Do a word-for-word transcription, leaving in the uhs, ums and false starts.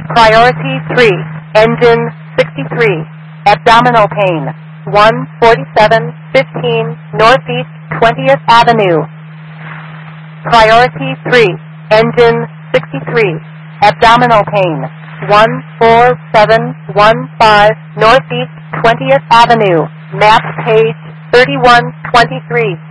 Priority three, engine sixty-three, abdominal pain, one forty-seven fifteen Northeast twentieth Avenue. Priority three, engine sixty-three, abdominal pain, one four seven one five Northeast twentieth Avenue, map page thirty-one twenty-three.